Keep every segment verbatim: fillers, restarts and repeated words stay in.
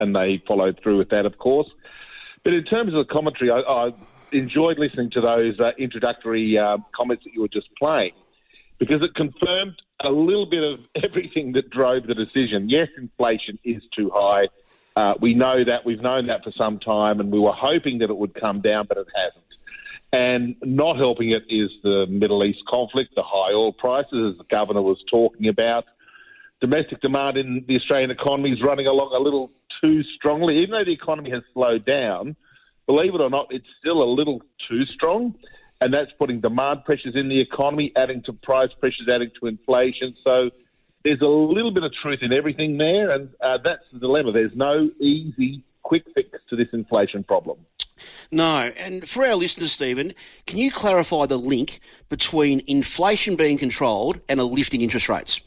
and they followed through with that, of course. But in terms of the commentary, I, I enjoyed listening to those uh, introductory uh, comments that you were just playing, because it confirmed a little bit of everything that drove the decision. Yes, inflation is too high. Uh, we know that. We've known that for some time, and we were hoping that it would come down, but it hasn't. And not helping it is the Middle East conflict, the high oil prices, as the governor was talking about. Domestic demand in the Australian economy is running along a little too strongly. Even though the economy has slowed down, believe it or not, it's still a little too strong, and that's putting demand pressures in the economy, adding to price pressures, adding to inflation. So there's a little bit of truth in everything there, and uh, that's the dilemma. There's no easy, quick fix to this inflation problem. No, and for our listeners, Stephen, can you clarify the link between inflation being controlled and a lift in interest rates?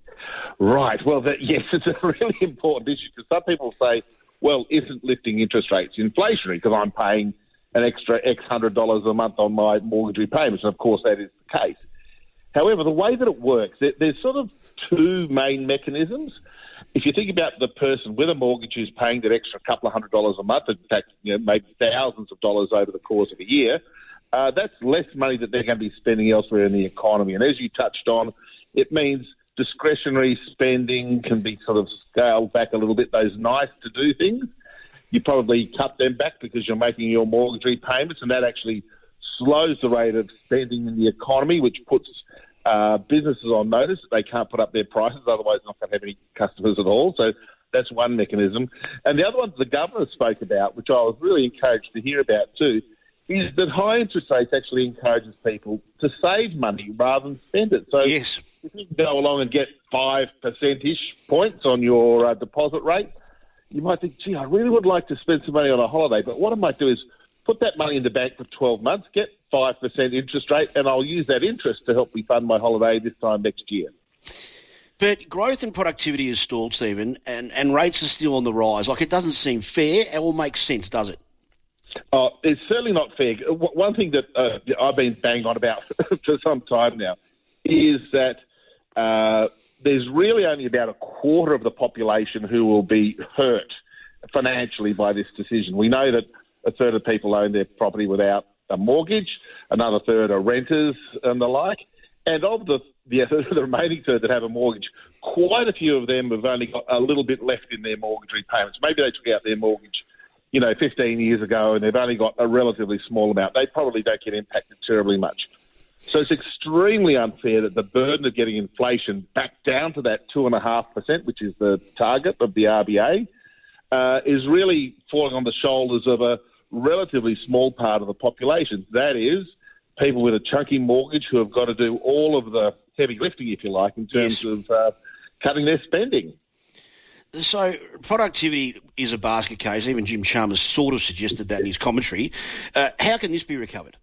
Right. Well, that, yes, it's a really important issue, because some people say, well, isn't lifting interest rates inflationary because I'm paying an extra X hundred dollars a month on my mortgage repayments? And, of course, that is the case. However, the way that it works, there, there's sort of two main mechanisms. If you think about the person with a mortgage who's paying that extra couple of hundred dollars a month, in fact, you know, maybe thousands of dollars over the course of a year, uh, that's less money that they're going to be spending elsewhere in the economy. And as you touched on, it means discretionary spending can be sort of scaled back a little bit. Those nice-to-do things, you probably cut them back because you're making your mortgage repayments, and that actually slows the rate of spending in the economy, which puts uh, businesses on notice that they can't put up their prices, otherwise they're not going to have any customers at all. So that's one mechanism. And the other one the governor spoke about, which I was really encouraged to hear about too, is that high interest rates actually encourages people to save money rather than spend it. So yes. If you can go along and get five percent-ish points on your uh, deposit rate, you might think, gee, I really would like to spend some money on a holiday, but what I might do is put that money in the bank for twelve months, get five percent interest rate, and I'll use that interest to help me fund my holiday this time next year. But growth and productivity has stalled, Stephen, and, and rates are still on the rise. Like, it doesn't seem fair or make sense, does it? Oh, it's certainly not fair. One thing that uh, I've been banging on about for some time now is that uh, there's really only about a quarter of the population who will be hurt financially by this decision. We know that a third of people own their property without a mortgage, another third are renters and the like, and of the, the, the remaining third that have a mortgage, quite a few of them have only got a little bit left in their mortgage repayments. Maybe they took out their mortgage you know, fifteen years ago, and they've only got a relatively small amount. They probably don't get impacted terribly much. So it's extremely unfair that the burden of getting inflation back down to that two point five percent, which is the target of the R B A, uh, is really falling on the shoulders of a relatively small part of the population. That is, people with a chunky mortgage who have got to do all of the heavy lifting, if you like, in terms yes. of uh, cutting their spending. So productivity is a basket case. Even Jim Chalmers sort of suggested that in his commentary. Uh, how can this be recovered?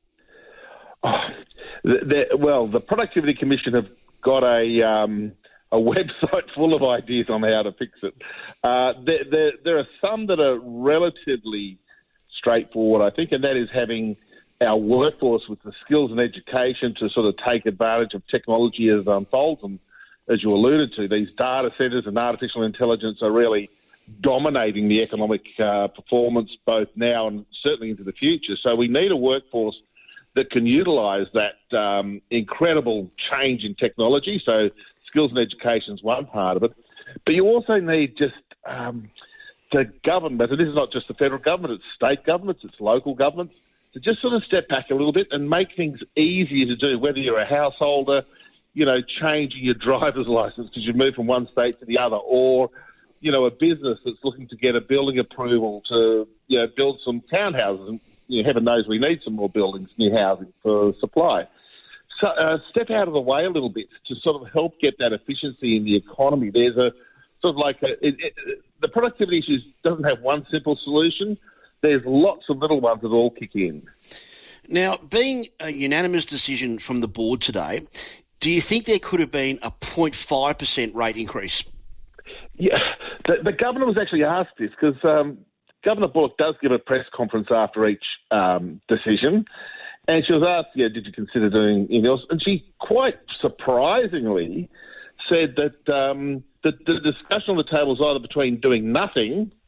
Oh, the, the, well, the Productivity Commission have got a um, a website full of ideas on how to fix it. Uh, there, there, there are some that are relatively straightforward, I think, and that is having our workforce with the skills and education to sort of take advantage of technology as it unfolds. And as you alluded to, these data centres and artificial intelligence are really dominating the economic uh, performance both now and certainly into the future. So we need a workforce that can utilise that um, incredible change in technology. So skills and education is one part of it. But you also need just um, the government, and this is not just the federal government, it's state governments, it's local governments, to just sort of step back a little bit and make things easier to do, whether you're a householder, you know, changing your driver's license because you move from one state to the other, or, you know, a business that's looking to get a building approval to, you know, build some townhouses. And, you know, heaven knows we need some more buildings, new housing for supply. So uh, step out of the way a little bit to sort of help get that efficiency in the economy. There's a sort of like a, it, it, the productivity issues doesn't have one simple solution. There's lots of little ones that all kick in. Now, being a unanimous decision from the board today, do you think there could have been a zero point five percent rate increase? Yeah, the, the governor was actually asked this because um, Governor Bullock does give a press conference after each um, decision, and she was asked, yeah, did you consider doing anything else? And she quite surprisingly said that um, the, the discussion on the table is either between doing nothing